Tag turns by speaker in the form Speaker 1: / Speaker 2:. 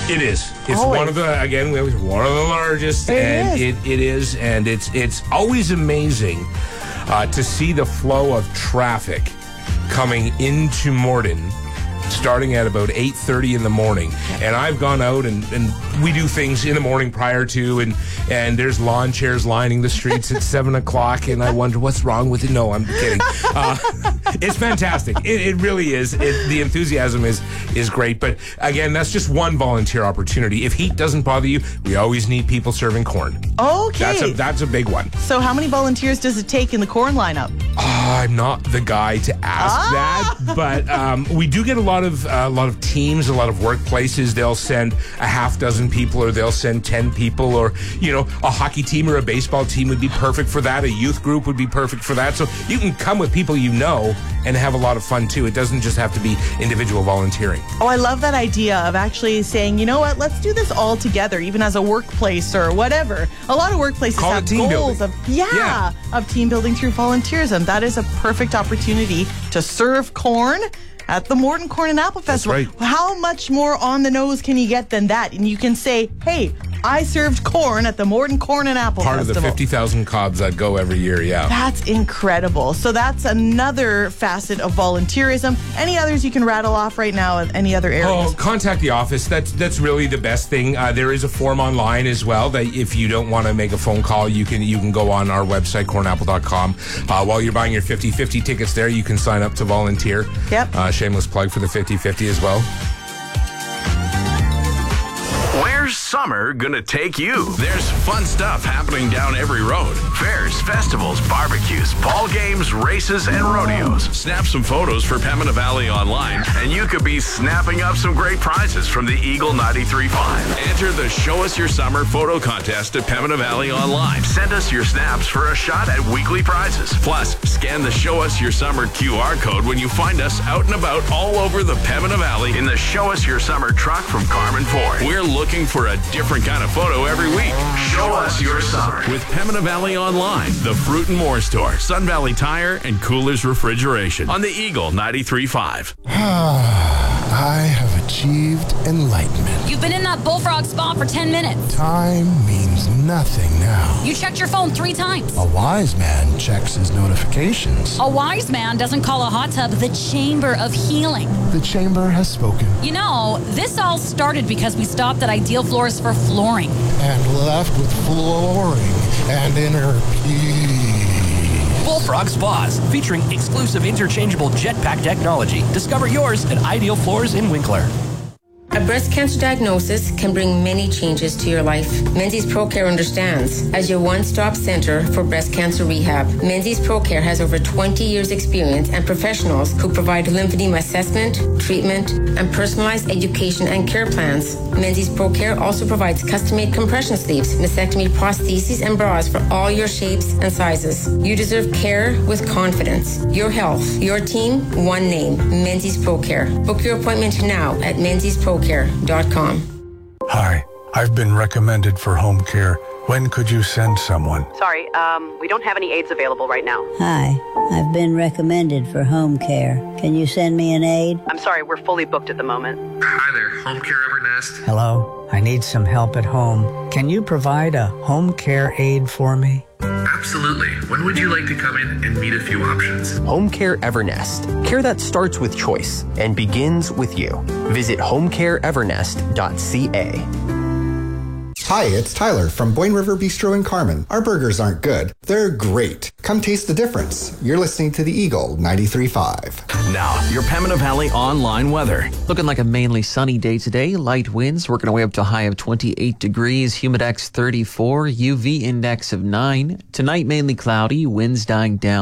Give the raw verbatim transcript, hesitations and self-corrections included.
Speaker 1: It is. It's
Speaker 2: Always.
Speaker 1: one of the, again, we always one of the largest.
Speaker 2: It
Speaker 1: and
Speaker 2: is.
Speaker 1: It, it is. And it's, it's always amazing uh, to see the flow of traffic coming into Morden, starting at about eight thirty in the morning. And I've gone out and, and we do things in the morning prior to, and, and there's lawn chairs lining the streets at seven o'clock, and I wonder what's wrong with it. No, I'm kidding. Uh, it's fantastic. It, it really is. It, the enthusiasm is, is great. But again, that's just one volunteer opportunity. If heat doesn't bother you, we always need people serving corn.
Speaker 2: Okay.
Speaker 1: That's a, that's a big one.
Speaker 2: So how many volunteers does it take in the corn lineup?
Speaker 1: Oh, I'm not the guy to ask
Speaker 2: Ah.
Speaker 1: that, but um, we do get a lot of uh, a lot of teams, a lot of workplaces. They'll send a half dozen people, or they'll send ten people, or you know, a hockey team or a baseball team would be perfect for that. A youth group would be perfect for that. So you can come with people you know and have a lot of fun too. It doesn't just have to be individual volunteering.
Speaker 2: Oh, I love that idea of actually saying, you know what, let's do this all together, even as a workplace or whatever. A lot of workplaces
Speaker 1: Call
Speaker 2: have
Speaker 1: it team
Speaker 2: goals
Speaker 1: building.
Speaker 2: of yeah,
Speaker 1: Yeah.
Speaker 2: of team building through volunteerism. That is a perfect opportunity to serve corn at the Morden Corn and Apple Festival.
Speaker 1: right.
Speaker 2: How much more on the nose can you get than that? And you can say, hey, I served corn at the Morden Corn and Apple
Speaker 1: Part
Speaker 2: Festival.
Speaker 1: of the fifty thousand cobs that go every year, yeah.
Speaker 2: That's incredible. So that's another facet of volunteerism. Any others you can rattle off right now in any other areas?
Speaker 1: Oh, contact the office. That's that's really the best thing. Uh, there is a form online as well that if you don't want to make a phone call, you can you can go on our website, corn apple dot com. Uh, while you're buying your fifty fifty tickets there, you can sign up to volunteer.
Speaker 2: Yep.
Speaker 1: Uh, shameless plug for the fifty fifty as well.
Speaker 3: Where's summer gonna take you? There's fun stuff happening down every road. Fairs, festivals, barbecues, ball games, races, and rodeos. Snap some photos for Pembina Valley Online, and you could be snapping up some great prizes from the Eagle ninety-three point five. Enter the Show Us Your Summer photo contest at Pembina Valley Online. Send us your snaps for a shot at weekly prizes. Plus, scan the Show Us Your Summer Q R code when you find us out and about all over the Pembina Valley in the Show Us Your Summer truck from Carmen Ford. We're looking for a different kind of photo every week. Show us your summer with Pembina Valley Online, the Fruit and More Store, Sun Valley Tire, and Coolers Refrigeration on the Eagle ninety-three point five.
Speaker 4: I have achieved enlightenment.
Speaker 5: You've been in that bullfrog spa for ten minutes.
Speaker 4: Time means nothing now.
Speaker 5: You checked your phone three times.
Speaker 4: A wise man checks his notifications.
Speaker 5: A wise man doesn't call a hot tub the chamber of healing.
Speaker 4: The chamber has spoken.
Speaker 5: You know, this all started because we stopped at Ideal Floors for flooring.
Speaker 4: And left with flooring and inner peace.
Speaker 6: Bullfrog Spas, featuring exclusive interchangeable jetpack technology. Discover yours at Ideal Floors in Winkler.
Speaker 7: A breast cancer diagnosis can bring many changes to your life. Menzies ProCare understands. As your one-stop center for breast cancer rehab, Menzies ProCare has over twenty years experience and professionals who provide lymphedema assessment, treatment, and personalized education and care plans. Menzies ProCare also provides custom-made compression sleeves, mastectomy prostheses, and bras for all your shapes and sizes. You deserve care with confidence. Your health, your team, one name, Menzies ProCare. Book your appointment now at menzies pro care dot com.
Speaker 8: Hi, I've been recommended for home care. When could you send someone?
Speaker 9: Sorry, um, we don't have any aides available right now.
Speaker 10: Hi, I've been recommended for home care. Can you send me an aide?
Speaker 9: I'm sorry, we're fully booked at the moment.
Speaker 11: Hi there, Home Care Evernest.
Speaker 12: Hello, I need some help at home. Can you provide a home care aide for me?
Speaker 11: Absolutely. When would you like to come in and meet a few options?
Speaker 13: Home Care Evernest. Care that starts with choice and begins with you. Visit home care evernest dot c a.
Speaker 14: Hi, it's Tyler from Boyne River Bistro in Carmen. Our burgers aren't good. They're great. Come taste the difference. You're listening to the Eagle ninety-three point five.
Speaker 3: Now, your Pembina Valley Online weather.
Speaker 15: Looking like a mainly sunny day today. Light winds working our way up to a high of twenty-eight degrees. Humidex thirty-four. U V index of nine. Tonight, mainly cloudy. Winds dying down.